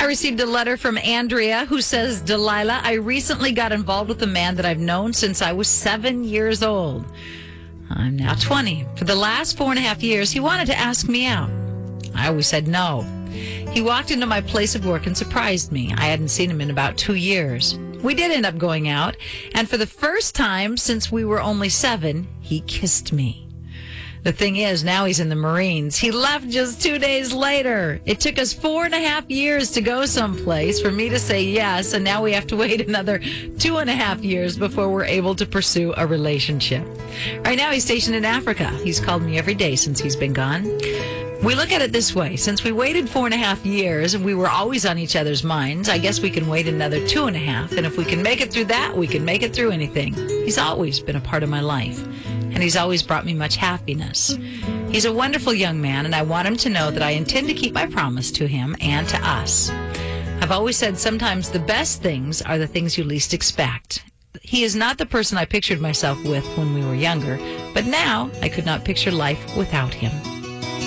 I received a letter from Andrea who says, Delilah, I recently got involved with a man that I've known since I was 7 years old. I'm now 20. For the last 4.5 years, he wanted to ask me out. I always said no. He walked into my place of work and surprised me. I hadn't seen him in about 2 years. We did end up going out, and for the first time since we were only 7, he kissed me. The thing is, now he's in the Marines. He left just 2 days later. It took us 4.5 years to go someplace for me to say yes, and now we have to wait another 2.5 years before we're able to pursue a relationship. Right now, he's stationed in Africa. He's called me every day since he's been gone. We look at it this way. Since we waited 4.5 years and we were always on each other's minds, I guess we can wait another 2.5. And if we can make it through that, we can make it through anything. He's always been a part of my life, and he's always brought me much happiness. He's a wonderful young man, and I want him to know that I intend to keep my promise to him and to us. I've always said sometimes the best things are the things you least expect. He is not the person I pictured myself with when we were younger, but now I could not picture life without him.